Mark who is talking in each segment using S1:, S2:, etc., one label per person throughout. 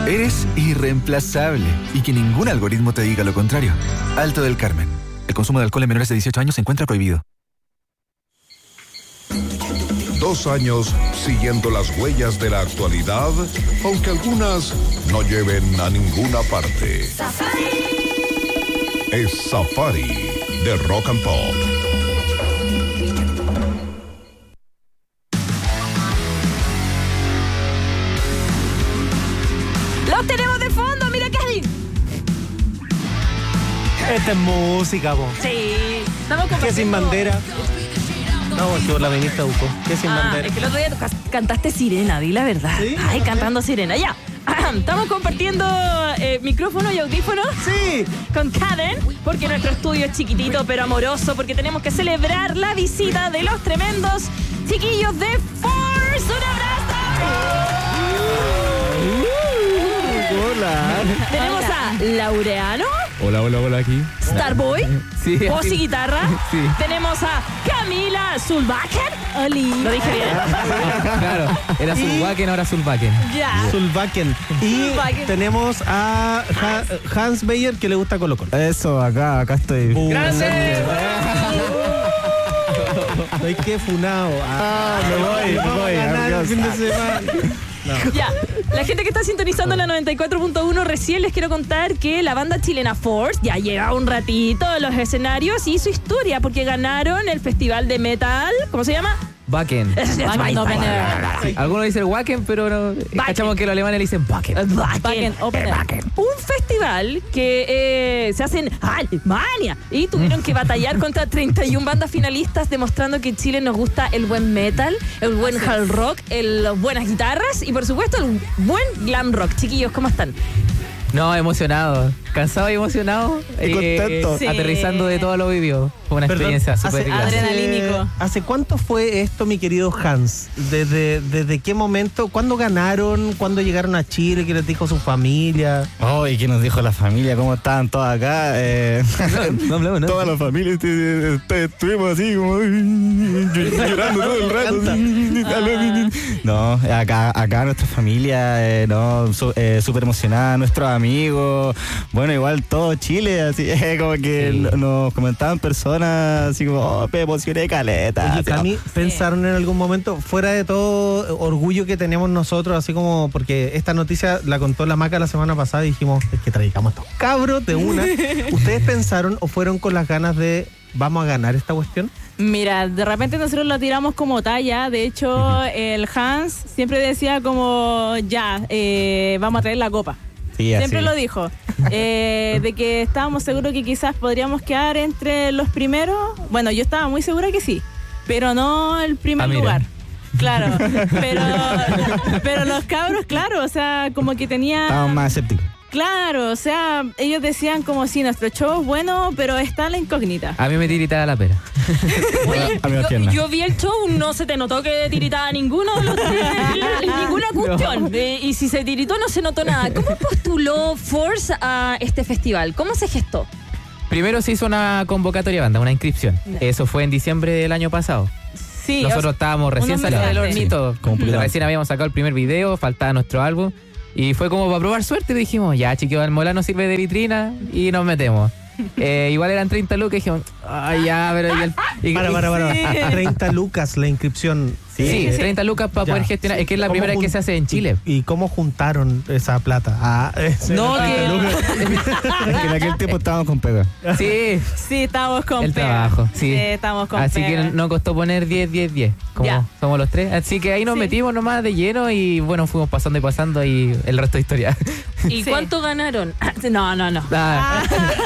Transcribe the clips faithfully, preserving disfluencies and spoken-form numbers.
S1: Eres irreemplazable y que ningún algoritmo te diga lo contrario. Alto del Carmen. El consumo de alcohol en menores de dieciocho años se encuentra prohibido.
S2: Dos años siguiendo las huellas de la actualidad, aunque algunas no lleven a ninguna parte.
S3: Safari.
S2: Es Safari de Rock and Pop.
S3: ¡Los tenemos de fondo! ¡Mira qué hay!
S4: Esta es música, po.
S3: Sí. Estamos
S4: ¿Qué
S3: compartiendo...
S4: sin bandera? No, es que la ministra buscó. ¿Qué sin
S3: Ah,
S4: bandera?
S3: es que el otro día ca- cantaste Sirena, di la verdad.
S4: ¿Sí?
S3: Ay, cantando Sirena, ya. Estamos compartiendo eh, micrófono y audífonos.
S4: Sí.
S3: Con Caden, porque nuestro estudio es chiquitito pero amoroso, porque tenemos que celebrar la visita de los tremendos chiquillos de Force. ¡Un abrazo!
S4: Hola.
S3: Tenemos a Laureano,
S5: Hola, hola, hola, aquí.
S3: Starboy,
S5: Sí.
S3: voz y guitarra.
S5: Sí.
S3: Tenemos a Camila Zulbacher. Oli. Lo dije bien.
S5: Claro, era Zulbaken, ahora Zulbaken.
S3: Ya.
S4: Zulbaken. Y
S3: Zulbaken.
S4: tenemos a Ha- Hans Beyer, que le gusta Colo Colo.
S6: Eso, acá, acá estoy.
S4: Uh,
S3: ¡Gracias!
S4: Ay, qué funado. Ah,
S6: me voy, me
S4: vamos a
S6: voy,
S4: ganar el
S6: adiós.
S4: fin de semana.
S3: Ya, la gente que está sintonizando la noventa y cuatro punto uno, recién les quiero contar que la banda chilena Force ya lleva un ratito en los escenarios y su historia, porque ganaron el festival de metal, ¿cómo se llama?
S5: Baken.
S3: Wacken Opener.
S5: Algunos dicen Waken, pero no, cachamos que los alemanes le dicen Baken.
S3: Wacken Opener. Un festival que eh, se hace en Alemania y tuvieron que batallar contra treinta y una bandas finalistas, demostrando que en Chile nos gusta el buen metal, el buen hard rock, el, las buenas guitarras y por supuesto el buen glam rock. Chiquillos, ¿cómo están?
S5: No, emocionado. Cansado y emocionado.
S6: Y contento.
S3: Sí.
S5: Aterrizando de todo lo vivido. Fue una
S4: Perdón,
S5: experiencia
S4: hace-
S5: súper grande.
S3: Adrenalínico.
S4: ¿Hace cuánto fue esto, mi querido Hans? ¿Desde, desde qué momento? ¿Cuándo ganaron? ¿Cuándo llegaron a Chile? ¿Qué les dijo su familia?
S6: Oh, ¿y qué nos dijo la familia? ¿Cómo estaban todos acá? Eh,
S5: No hablamos, ¿no?
S6: Toda la familia este, este, estuvimos así como llorando todo el rato. No, acá, acá nuestra familia, eh, no, su- eh, súper emocionada, nuestros amigos, bueno, igual todo Chile, así, eh, como que
S5: Sí.
S6: no- nos comentaban personas así como, oh, me emocioné caleta.
S4: Oye,
S6: así,
S4: Cami, ¿pensaron en algún momento, fuera de todo orgullo que tenemos nosotros, así como, porque esta noticia la contó la Maca la semana pasada y dijimos, es que traigamos estos cabros de una. ¿Ustedes pensaron o fueron con las ganas de, vamos a ganar esta cuestión?
S7: Mira, de repente nosotros lo tiramos como talla. De hecho, el Hans siempre decía como, ya, eh, vamos a traer la copa.
S6: Sí, así.
S7: Siempre lo dijo. Eh, de que estábamos seguros que quizás podríamos quedar entre los primeros. Bueno, yo estaba muy segura que sí, pero no el primer
S5: Ah, mira.
S7: lugar. Claro, pero, pero los cabros, claro, o sea, como que tenía...
S6: Estábamos más escépticos.
S7: Claro, o sea, ellos decían como si nuestro show es bueno, pero está en la incógnita.
S5: A mí me tiritaba la pera.
S3: Oye,
S6: A mí me
S3: yo,
S6: pierna.
S3: yo vi el show, no se te notó que tiritaba ninguno de los tres, ninguna cuestión. Eh, y si se tiritó, no se notó nada. ¿Cómo postuló Force a este festival? ¿Cómo se gestó?
S5: Primero se hizo una convocatoria de banda, una inscripción. Eso fue en diciembre del año pasado.
S7: Sí,
S5: Nosotros
S7: o-
S5: estábamos recién
S7: unos meses
S5: saliendo del
S7: antes.
S5: hornito.
S6: Como pulido.
S5: Recién habíamos sacado el primer video, faltaba nuestro álbum. Y fue como para probar suerte. Dijimos, ya, chiquillos, el Mola nos sirve de vitrina y nos metemos. Eh, igual eran treinta lucas y dijimos, ay, ya, pero. Y el, y-
S4: Para, para, para.
S7: Sí.
S4: treinta lucas la inscripción.
S5: Sí,
S4: Eh,
S5: treinta lucas para
S4: ya.
S5: poder gestionar. Es que es la
S4: ¿Cómo
S5: primera vez que
S4: jun-
S5: se hace en Chile.
S4: ¿Y, y cómo juntaron esa plata? Ah, ese
S5: No,
S4: era treinta
S5: que-
S4: lucas.
S6: Es que en aquel tiempo estábamos con pega.
S5: Sí,
S7: Sí, estamos con
S5: el
S7: pega.
S5: trabajo. Sí.
S7: estamos con
S5: Así
S7: pega.
S5: que nos costó poner diez, diez, diez. Como
S3: Ya.
S5: somos los tres. Así que ahí nos
S7: Sí.
S5: metimos nomás de lleno y bueno, fuimos pasando y pasando y el resto de historia.
S3: ¿Y
S7: Sí.
S3: cuánto ganaron? No, no, no.
S5: Ah,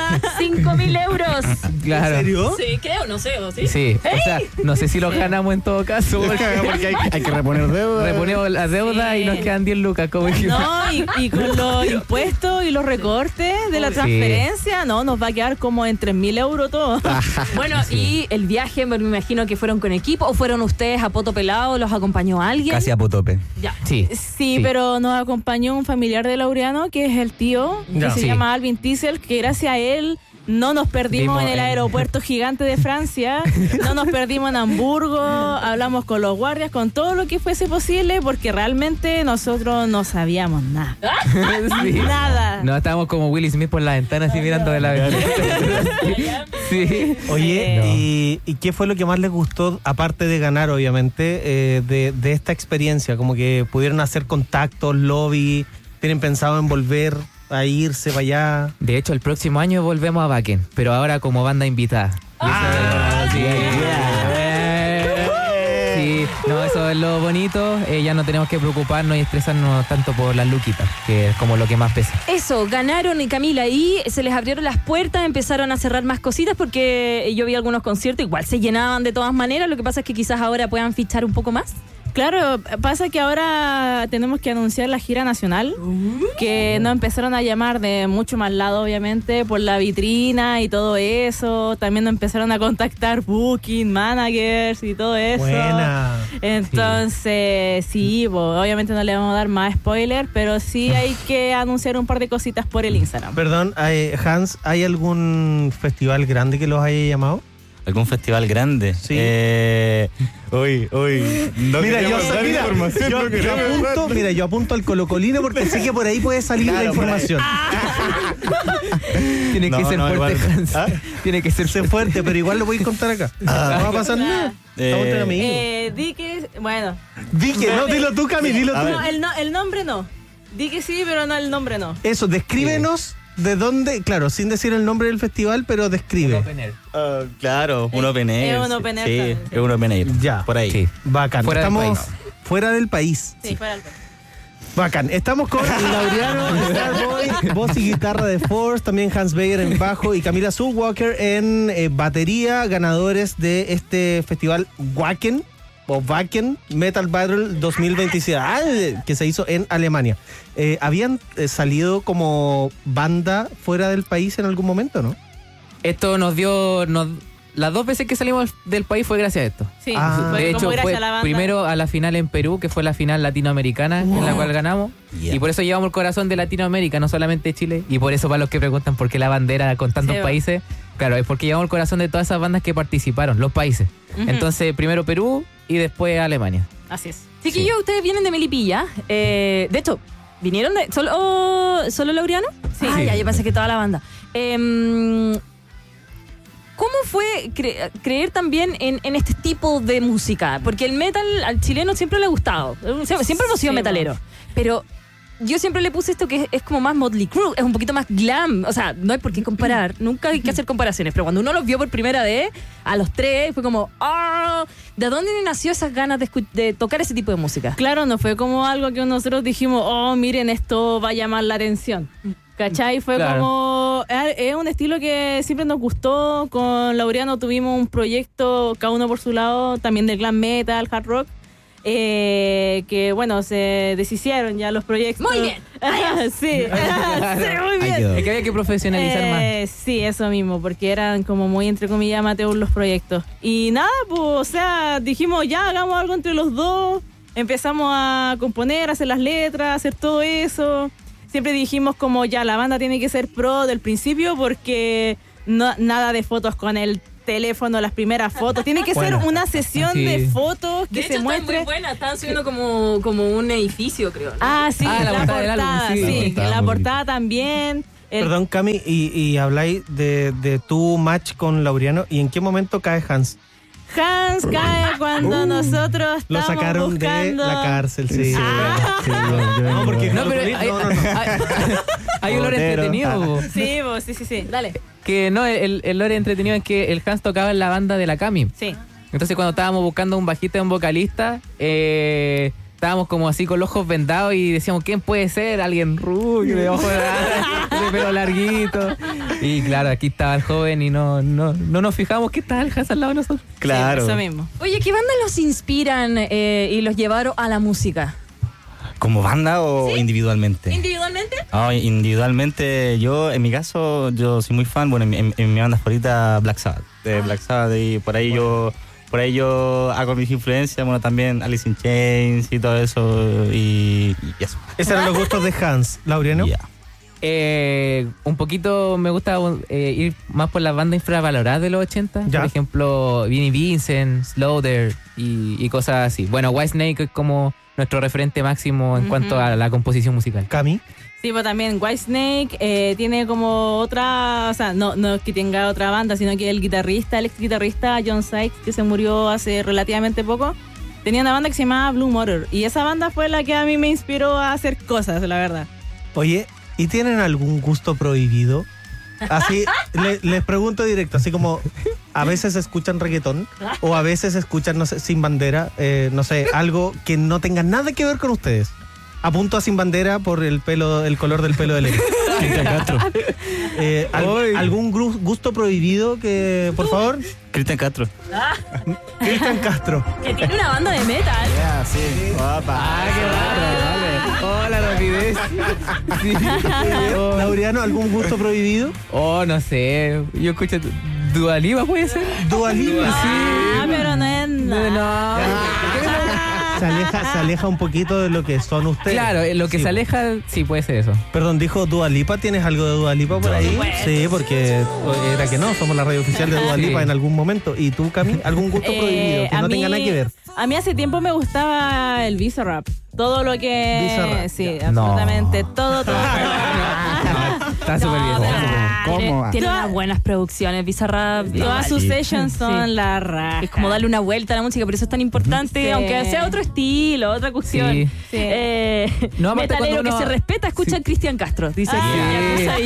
S3: Cinco mil euros.
S5: claro.
S4: ¿En serio?
S3: Sí, creo, no sé, ¿o sí?
S5: Sí, o sea, no sé si los ganamos en todo caso. Porque
S6: Porque hay, hay que reponer deuda.
S5: reponemos la deuda
S7: Sí.
S5: y nos quedan diez lucas, como dijimos.
S7: No, y, y con los impuestos y los recortes de la
S5: Sí.
S7: transferencia, no, nos va a quedar como en tres mil euros todo.
S3: Bueno, y el viaje, me imagino que fueron con equipo o fueron ustedes a poto pelado, los acompañó alguien.
S6: Casi a potope.
S3: Ya.
S5: Sí.
S7: Sí, pero nos acompañó un familiar de Laureano, que es el tío, que
S4: Ya.
S7: se
S5: Sí.
S7: llama Alvin Tissel, que gracias a él No nos perdimos
S5: Vimos
S7: en el
S5: en-
S7: aeropuerto gigante de Francia, no nos perdimos en Hamburgo, hablamos con los guardias, con todo lo que fuese posible, porque realmente nosotros no sabíamos nada.
S5: Sí.
S7: Nada.
S5: No, estábamos como Will Smith por la ventana así mirando de la ventana. Sí.
S4: Oye,
S7: Sí.
S4: y, ¿y qué fue lo que más les gustó, aparte de ganar, obviamente, eh, de, de esta experiencia? Como que pudieron hacer contactos, lobby, tienen pensado en volver a irse para allá.
S5: De hecho, el próximo año volvemos a Wacken, pero ahora como banda invitada.
S4: Ah,
S5: sí, sí, no, eso es lo bonito. Eh, ya no tenemos que preocuparnos y estresarnos tanto por las luquitas, que es como lo que más pesa.
S3: Eso, ganaron y Camila y se les abrieron las puertas, empezaron a cerrar más cositas porque yo vi algunos conciertos, igual se llenaban de todas maneras, lo que pasa es que quizás ahora puedan fichar un poco más.
S7: Claro, pasa que ahora tenemos que anunciar la gira nacional, que nos empezaron a llamar de mucho más lado, obviamente, por la vitrina y todo eso. También nos empezaron a contactar booking, managers y todo eso.
S4: Buena.
S7: Entonces, sí, bo, obviamente no le vamos a dar más spoiler, pero sí hay que anunciar un par de cositas por el Instagram.
S4: Perdón, eh, Hans, ¿hay algún festival grande que los haya llamado?
S6: ¿Algún festival grande?
S4: Sí.
S6: Eh, uy, uy. No
S4: Mira, yo,
S6: queremos dar
S4: mira,
S6: información,
S4: yo-
S6: no
S4: yo
S6: queremos
S4: apunto,
S6: dar-
S4: mira, yo apunto al colocolino porque sé que por ahí puede salir la
S6: Claro, por ahí.
S4: información.
S5: Tiene que
S6: No,
S5: ser
S6: no,
S5: fuerte,
S6: igual.
S5: Hans.
S6: ¿Ah?
S5: Tiene que ser
S4: Sé fuerte, pero igual lo voy a contar acá. No va a pasar nada. Estamos
S6: Eh,
S4: entre amigos.
S7: Eh, di que, bueno,
S4: Di que no, dilo tú, Cami, dilo
S6: A
S4: tú.
S6: ver.
S7: no, el, no, el nombre no. Di que sí, pero no el nombre no.
S4: Eso, descríbenos de dónde, claro, sin decir el nombre del festival, pero describe.
S6: Ah, claro, un
S7: Es-
S6: open air.
S7: es un open air
S6: Sí,
S7: también, sí.
S6: es un open air.
S4: Ya.
S6: Por ahí.
S5: Sí.
S4: Bacán.
S5: Fuera del
S4: Estamos
S5: país.
S4: fuera del país.
S7: Sí, fuera el
S4: Bacán. Estamos con Laureano Starboy, voz y guitarra de Force, también Hans Beyer en bajo y Camila Zugwalker en eh, batería, ganadores de este festival Wacken o Wacken Metal Battle dos mil veintisiete, ah, que se hizo en Alemania. Eh, ¿Habían eh, salido como banda fuera del país en algún momento, no?
S5: Esto nos dio... Nos, las dos veces que salimos del país fue gracias a esto.
S7: Sí,
S4: Ah.
S7: fue
S5: De
S7: como
S5: hecho,
S7: gracias
S5: fue
S7: a la banda.
S5: primero a la final en Perú, que fue la final latinoamericana, en la cual ganamos.
S6: Yeah.
S5: Y por eso llevamos el corazón de Latinoamérica, no solamente Chile. Y por eso, para los que preguntan por qué la bandera con tantos
S7: Sí, va.
S5: países, claro, es porque llevamos el corazón de todas esas bandas que participaron, los países.
S7: Ujú.
S5: Entonces, primero Perú y después Alemania.
S7: Así es.
S3: Chiquillos, ustedes vienen de Melipilla. Eh, de hecho, ¿vinieron de solo, solo Laureano?
S7: Sí.
S3: Ah, ya, yo pensé que toda la banda. Em, ¿Cómo fue cre- creer también en, en este tipo de música? Porque el metal al chileno siempre le ha gustado. Siempre, siempre hemos sido
S7: Sí,
S3: metaleros. Pero yo siempre le puse esto que es, es como más Motley Crue, es un poquito más glam. O sea, no hay por qué comparar, nunca hay que hacer comparaciones. Pero cuando uno los vio por primera vez, a los tres, fue como, ¡ah! ¿De dónde nació esas ganas de, escu- de tocar ese tipo de música?
S7: Claro, no fue como algo que nosotros dijimos, oh, miren, esto va a llamar la atención. ¿Cachai? Fue
S5: Claro.
S7: como... Es es un estilo que siempre nos gustó. Con Laureano tuvimos un proyecto, cada uno por su lado, también del glam metal, hard rock. Eh, que bueno, se deshicieron ya los proyectos.
S3: Muy bien.
S7: sí, sí, muy
S6: Ahí
S7: bien.
S6: quedó.
S5: Es que había que profesionalizar más.
S7: Eh, sí, eso mismo, porque eran como muy, entre comillas, amateur los proyectos. Y nada, pues, o sea, dijimos, ya hagamos algo entre los dos. Empezamos a componer, a hacer las letras, hacer todo eso. Siempre dijimos como, ya, la banda tiene que ser pro del principio porque no, nada de fotos con el teléfono, las primeras fotos. Tiene que
S4: Bueno.
S7: ser una sesión
S5: Sí.
S7: de fotos que se muestre.
S3: buenas, estaban subiendo como, como un edificio, creo. ¿no?
S7: Ah, sí,
S5: Ah, la
S7: la,
S5: portada del álbum,
S7: portada,
S5: sí.
S7: sí,
S6: La portada,
S7: la
S6: muy
S7: portada también. El-
S4: Perdón, Cami, y, y habláis de, de tu match con Laureano, ¿y en qué momento cae Hans?
S7: Hans cae cuando nosotros
S4: Lo
S7: estamos
S4: sacaron
S7: buscando...
S4: de la cárcel, sí.
S7: Ah.
S6: Sí, yo- yo-
S4: No, porque
S5: No, pero hay,
S4: no, no, no.
S5: hay- hay un lore
S6: Botero.
S5: entretenido. po.
S7: Sí, vos, sí, sí, sí. Dale.
S5: Que no, el, el lore entretenido es que el Hans tocaba en la banda de la Cami.
S7: Sí.
S5: Entonces cuando estábamos buscando un bajista y un vocalista, eh, estábamos como así con los ojos vendados y decíamos, ¿quién puede ser? Alguien rubio, de ojos de pelo larguito. Y claro, aquí estaba el joven y no, no, no nos fijamos que estaba el Hans al lado de nosotros.
S6: Claro.
S7: Sí, eso mismo.
S3: Oye, ¿qué bandas los inspiran eh, y los llevaron a la música?
S6: ¿Como banda o individualmente?
S3: ¿Individualmente?
S6: Ah, individualmente, yo, en mi caso, yo soy muy fan, bueno, en, en- en mi banda favorita, Black Sabbath. De Black Sabbath, y por ahí yo por ahí yo hago mis influencias, bueno, también Alice in Chains y todo eso, y, y eso.
S4: Esos eran los gustos de Hans, Laureano.
S6: Ya.
S5: Eh, un poquito me gusta eh, ir más por las bandas infravaloradas de los ochenta.
S4: Ya.
S5: Por ejemplo, Vinnie Vincent, Slaughter y, y cosas así. Bueno, Whitesnake es como nuestro referente máximo en
S7: Ujú.
S5: cuanto a la composición musical.
S4: Cami.
S7: Sí, pues también Whitesnake eh, tiene como otra, o sea, no, no es que tenga otra banda, sino que el guitarrista, el ex guitarrista John Sykes, que se murió hace relativamente poco, tenía una banda que se llamaba Blue Motor. Y esa banda fue la que a mí me inspiró a hacer cosas, la verdad.
S4: Oye, ¿y tienen algún gusto prohibido? Así, le- les pregunto directo, así como a veces escuchan reggaetón o a veces escuchan, no sé, Sin Bandera, eh, no sé, algo que no tenga nada que ver con ustedes. Apunto a Sin Bandera por el pelo, el color del pelo de Leo.
S6: Cristian Castro.
S4: Eh, al- ¿Algún gru- gusto prohibido que, por favor?
S6: Cristian Castro.
S4: Cristian Castro.
S3: Que tiene una banda de metal.
S6: Ya, sí. Guapa.
S5: Ah, qué raro, vale. Oh, la rapidez. Sí. Oh,
S4: Laureano, ¿algún gusto prohibido?
S5: oh, no sé. Yo escucho Dua Lipa, ¿puede ser?
S4: Dua Lipa.
S7: Ah, pero no es
S5: No,
S7: nada.
S5: no.
S4: Se aleja, se aleja un poquito de lo que son ustedes.
S5: Claro, eh, lo que
S4: Sí.
S5: se aleja, sí, puede ser eso.
S4: Perdón, dijo Dua Lipa. ¿Tienes algo de Dua Lipa por ahí? Sí, porque era que no, somos la radio oficial de Dua
S5: Sí.
S4: Lipa en algún momento. ¿Y tú, Cami? ¿Algún gusto
S7: Eh,
S4: prohibido que
S7: a
S4: no
S7: mí-
S4: tenga nada que ver?
S7: A mí hace tiempo me gustaba el Bizarrap. Todo lo que...
S4: Bizarrap,
S7: Sí,
S5: No.
S7: absolutamente. Todo, todo.
S5: Está súper bien.
S3: pero
S6: ¿Cómo?
S3: Tiene,
S6: ¿Cómo?
S3: tiene unas buenas producciones, Bizarrap.
S7: Todas sus sessions son
S3: Sí.
S7: la raja.
S3: Es como darle una vuelta a la música, por eso es tan importante,
S7: Sí.
S3: aunque sea otro estilo, otra cuestión.
S5: Sí.
S7: Sí.
S3: Eh,
S5: No, aparte
S3: metalero
S5: cuando uno-
S3: que se respeta, escucha a Cristian Castro. Dice
S7: Ah.
S3: que ya,
S5: Sí.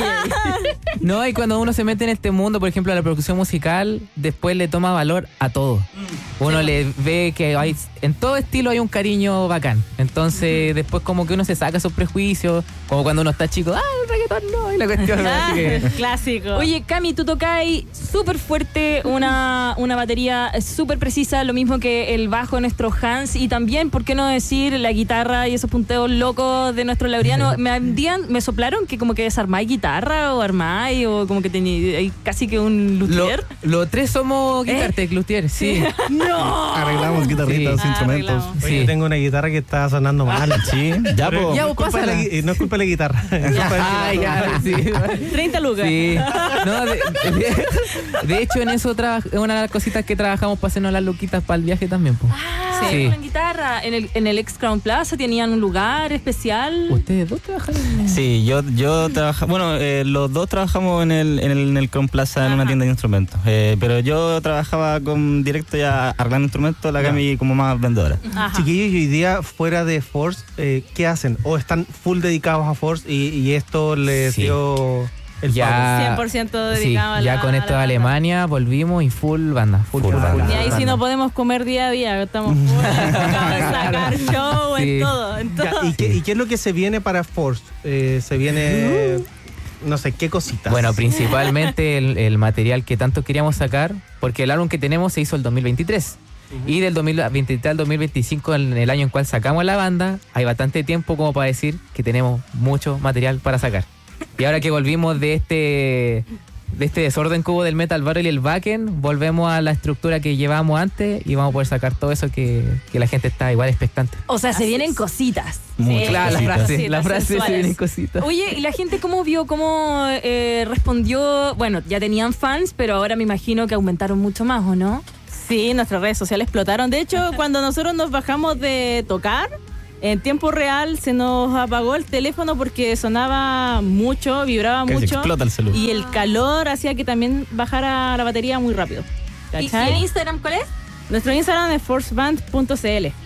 S5: No, y cuando uno se mete en este mundo, por ejemplo, a la producción musical, después le toma valor a todo. Uno le ve que hay, en todo estilo hay un cariño bacán. Entonces, después como que uno se saca esos prejuicios, como cuando uno está chico, ah, el reggaetón no, y la cuestión. así que-
S7: Clásico.
S3: Oye, Cami, tú tocáis súper fuerte, una, una batería súper precisa, lo mismo que el bajo de nuestro Hans, y también, ¿por qué no decir la guitarra y esos punteos locos de nuestro Laureano? Me, habían- me soplaron que como que desarmáis guitarra o armáis, o como que tenéis casi que un
S5: Lo-
S3: luthier.
S5: Los tres somos Guitar Tech Luthier, sí.
S3: ¡No!
S6: Arreglamos guitarritas,
S5: Sí.
S6: instrumentos.
S7: Arreglamos.
S4: Oye,
S5: Sí.
S4: tengo una guitarra que está sonando mal.
S6: Sí, ya,
S4: Pero
S6: po.
S5: Ya,
S4: no, es
S5: vos,
S4: culpa de la,
S5: pásala.
S4: gui- no es culpa de la guitarra. Es culpa de la
S5: Ah,
S4: guitarra.
S5: ya, sí.
S7: treinta lucas.
S5: Sí. No, de, de- de hecho, en eso traba- es una de las cositas que trabajamos para hacernos las luquitas para el viaje también. Po.
S3: Ah,
S5: Sí.
S3: en guitarra. En el, en el ex Crown Plaza tenían un lugar especial.
S5: ¿Ustedes dos trabajaron? en-
S6: Sí, yo, yo trabajo, bueno, eh, los dos trabajamos en el, en el, en el Crown Plaza en una tienda de instrumentos, eh, pero yo trabajaba con directo ya arreglando instrumentos, la Cami como más vendedora.
S7: Ajá.
S4: Chiquillos, y hoy día fuera de Force, eh, ¿qué hacen? ¿O están full dedicados a Force y, y esto les
S5: Sí.
S4: dio el
S5: Ya,
S7: cien por ciento
S5: sí,
S7: dedicado a la-
S5: ya con
S7: a
S5: esto
S7: la
S5: de
S7: banda.
S5: Alemania volvimos y full banda. Full,
S6: Full
S5: full,
S6: banda.
S5: full
S7: Y ahí
S5: banda.
S7: sí no podemos comer día a día, estamos full, acabamos de sacar show
S5: Sí.
S7: en todo, en
S4: Ya,
S7: todo.
S4: ¿y, qué, ¿Y qué es lo que se viene para Force? Eh, se viene, no sé, ¿qué cositas?
S5: Bueno, principalmente el, el material que tanto queríamos sacar, porque el álbum que tenemos se hizo el dos mil veintitrés. Y del dos mil veintitrés al dos mil veinticinco, en el año en cual sacamos la banda, hay bastante tiempo como para decir que tenemos mucho material para sacar. Y ahora que volvimos de este de este desorden que hubo del Metal Battle y el Backend, volvemos a la estructura que llevábamos antes y vamos a poder sacar todo eso que, que la gente está igual expectante.
S3: O sea, se
S7: Así
S3: vienen
S7: es.
S3: cositas.
S6: Muchas
S5: Claro, la
S6: cositas.
S5: frase,
S7: Cositas
S5: la frase se
S7: sensuales.
S5: vienen cositas.
S3: Oye, ¿y la gente cómo vio, cómo eh, respondió? Bueno, ya tenían fans, pero ahora me imagino que aumentaron mucho más, ¿o no?
S7: Sí, nuestras redes sociales explotaron. De hecho, cuando nosotros nos bajamos de tocar, en tiempo real se nos apagó el teléfono porque sonaba mucho, vibraba
S6: Casi
S7: mucho.
S6: explota el celular.
S7: Y el calor hacía que también bajara la batería muy rápido.
S3: ¿Y, y
S7: ¿Cachai?
S3: el Instagram cuál es?
S7: Nuestro Instagram es forceband punto c l.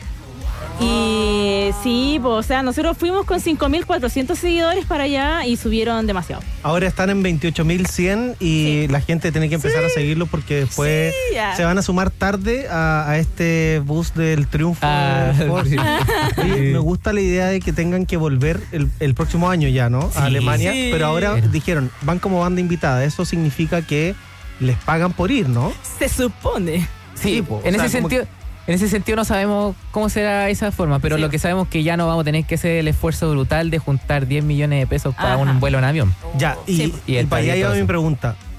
S7: Y sí, pues, o sea, nosotros fuimos con cinco mil cuatrocientos seguidores para allá y subieron demasiado.
S4: Ahora están en veintiocho mil cien y la gente tiene que empezar a seguirlo porque después
S7: Sí, ya.
S4: se van a sumar tarde a, a este bus del triunfo.
S5: Ah,
S4: de Force.
S5: sí.
S4: Oye, me gusta la idea de que tengan que volver el, el próximo año ya, ¿no?
S5: Sí.
S4: A Alemania,
S7: Sí.
S4: pero ahora
S5: Pero-
S4: dijeron, van como banda invitada. Eso significa que les pagan por ir, ¿no?
S7: Se supone.
S5: Sí,
S4: Sí, po, o
S5: en
S4: sea,
S5: ese
S4: como
S5: sentido, en ese sentido no sabemos cómo será esa forma, pero
S7: Sí.
S5: lo que sabemos es que ya no vamos a tener que hacer el esfuerzo brutal de juntar diez millones de pesos para
S7: Ajá.
S5: un vuelo en avión.
S4: Ya, y,
S7: Sí.
S5: Y
S4: y
S5: el
S4: para allá
S5: taller,
S4: iba
S5: todo
S4: mi
S5: eso.
S4: pregunta.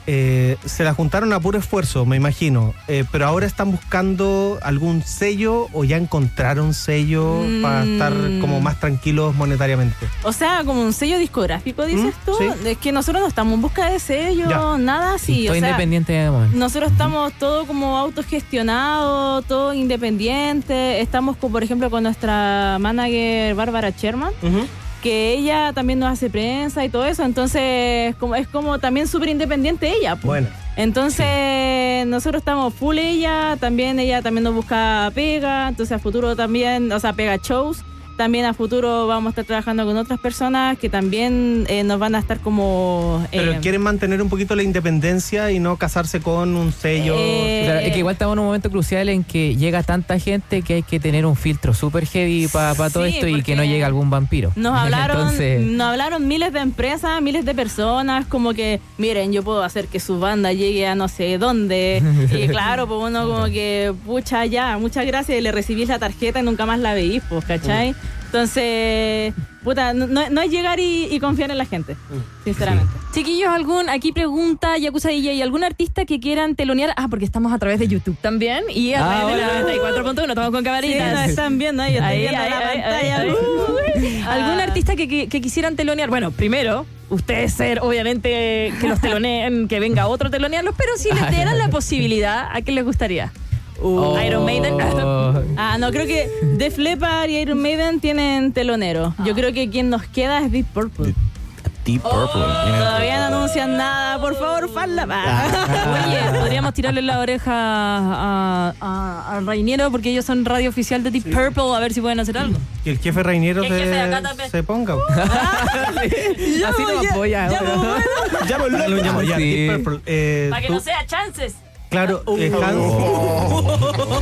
S4: Eh, se la juntaron a puro esfuerzo, me imagino. Eh, pero ahora están buscando algún sello o ya encontraron sello
S7: Mm.
S4: para estar como más tranquilos monetariamente.
S7: O sea, como un sello discográfico, dices
S4: ¿Mm?
S7: tú.
S4: Sí.
S7: Es que nosotros no estamos en busca de sello,
S4: Ya.
S7: nada así.
S5: Estoy
S7: o sea,
S5: independiente de momento.
S7: nosotros estamos todo como autogestionado, todo independiente. Estamos, con, por ejemplo, con nuestra manager Bárbara Sherman,
S4: Ujú.
S7: que ella también nos hace prensa y todo eso. Entonces, como es como también súper independiente ella. po.
S4: Bueno.
S7: Entonces, nosotros estamos full ella, también ella también nos busca pega, entonces a futuro también, o sea, pega shows. También a futuro vamos a estar trabajando con otras personas que también eh, nos van a estar como...
S4: Pero
S7: eh,
S4: quieren mantener un poquito la independencia y no casarse con un sello.
S7: Eh,
S5: Claro, es que igual estamos en un momento crucial en que llega tanta gente que hay que tener un filtro súper heavy para todo
S7: Sí,
S5: esto y que
S7: porque
S5: no llegue algún vampiro.
S7: Nos hablaron,
S5: Entonces,
S7: nos hablaron miles de empresas, miles de personas, como que, miren, yo puedo hacer que su banda llegue a no sé dónde. Y claro, pues uno como que, pucha, ya, muchas gracias, y le recibís la tarjeta y nunca más la veís, pues, ¿cachai? Entonces, puta, no, no es llegar y, y confiar en la gente, sinceramente.
S3: Chiquillos, algún, aquí pregunta Yakuza D J, ¿y algún artista que quieran telonear? Ah, porque estamos a través de YouTube también y a
S5: Ah,
S3: través de la
S5: hola.
S3: noventa y cuatro punto uno, estamos con
S7: Sí,
S3: camaritas.
S7: nos están viendo ahí, estoy
S3: Ahí,
S7: viendo
S3: ahí,
S7: la
S3: ahí,
S7: pantalla.
S3: ahí, ahí.
S7: Uy.
S3: ¿Algún
S7: Ah.
S3: artista que, que, que quisieran telonear? Bueno, primero, ustedes ser, obviamente, que los teloneen, que venga otro a telonearlos, pero si les dieran la posibilidad, ¿a qué les gustaría?
S5: Oh.
S3: Iron Maiden.
S7: Ah, no, creo que Def Leppard y Iron Maiden tienen telonero. Yo creo que quien nos queda es Deep Purple.
S6: Deep Purple.
S7: Todavía no anuncian nada, por favor, fanla.
S3: Oye, podríamos tirarle la oreja a, a, a Rainiero porque ellos son radio oficial de Deep Purple, a ver si pueden hacer algo.
S4: Que el jefe Rainiero
S3: El
S4: se,
S3: jefe de acá también.
S4: se ponga.
S5: así no me apoya.
S7: ya,
S5: bueno.
S7: pues,
S4: Ya, pues, lo llamo, ya,
S5: Sí.
S4: Deep Purple. Eh,
S3: Para que
S4: tú-
S3: no sea chances.
S4: Claro, eh, Hans.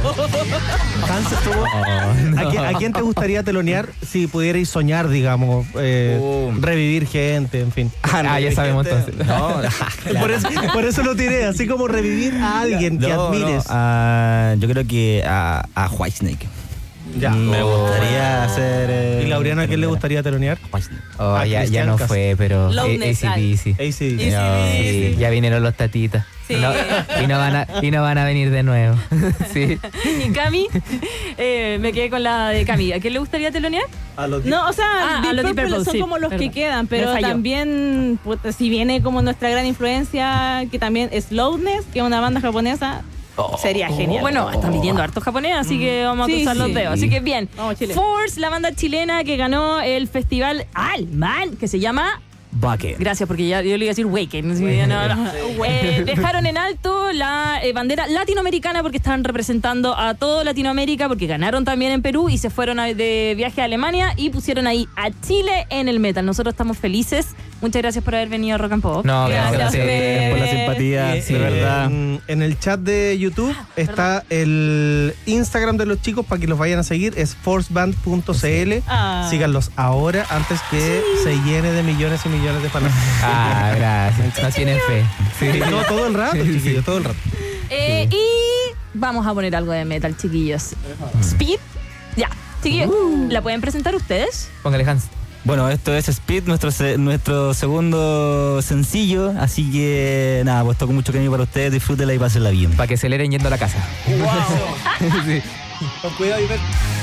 S4: Hans estuvo. ¿A, quién, a quién te gustaría telonear si pudierais soñar, digamos? eh,
S6: Oh.
S4: revivir gente, en fin.
S5: Ah, ya sabemos entonces.
S6: No,
S4: Por eso, por eso lo tiré, así como revivir a alguien que
S6: no,
S4: admires.
S6: no, ah, yo creo que a, a Whitesnake.
S4: Ya.
S6: Me gustaría hacer. eh,
S4: ¿Y Laureano a quién le gustaría telonear?
S6: Whitesnake.
S5: Oh,
S4: A
S5: ya, ya
S4: Cristian
S5: no
S4: Castro.
S5: fue, pero
S7: Loudness,
S5: A C D C.
S4: Ahí sí.
S7: Y-
S5: Sí, ya vinieron los tatitas.
S7: Sí.
S5: No, y, no van a, y no van a venir de nuevo. Sí.
S3: Y Cami, eh, me quedé con la de Cami. ¿A quién le gustaría telonear?
S4: A los
S7: No, o sea,
S3: Ah, a
S7: Deep
S3: los Deep
S7: Purple
S3: Purple,
S7: son
S3: sí,
S7: como los
S3: perdón.
S7: que quedan,
S3: Me
S7: pero
S3: falló.
S7: también, puta, si viene como nuestra gran influencia, que también es Loudness, que es una banda japonesa, sería genial.
S3: Bueno, están viniendo hartos japonés, así que vamos a
S7: Sí,
S3: cruzar
S7: sí.
S3: los dedos. Así que bien.
S7: Vamos, Chile.
S3: Force, la banda chilena que ganó el festival Alman, que se llama...
S5: Bucket.
S3: Gracias, porque ya yo le iba a decir Waken. Sí, no, no. Eh, dejaron en alto la eh, bandera latinoamericana porque estaban representando a todo Latinoamérica, porque ganaron también en Perú y se fueron a- de viaje a Alemania y pusieron ahí a Chile en el metal. Nosotros estamos felices. Muchas gracias por haber venido a Rock and Pop.
S5: No,
S7: Gracias,
S5: gracias.
S7: Fer.
S5: Fer.
S6: Por la simpatía,
S4: Y,
S6: de
S4: eh,
S6: verdad.
S4: En, en el chat de YouTube está el Instagram de los chicos para que los vayan a seguir. Es forceband punto c l.
S7: Ah.
S4: Síganlos ahora antes que se llene de millones y millones de fanáticos.
S5: Ah, gracias. No tienen fe. Sí.
S4: No, todo el rato, chiquillos, todo el rato.
S3: Eh, y vamos a poner algo de metal, chiquillos. Speed. Ya. Chiquillos, ¿la pueden presentar ustedes?
S5: Póngale Hans.
S6: Bueno, esto es Speed, nuestro se- nuestro segundo sencillo. Así que nada, pues toco mucho cariño para ustedes. Disfrútenla y pásenla bien.
S5: Para que aceleren yendo a la casa.
S3: Wow.
S5: Sí.
S4: Con cuidado y ver.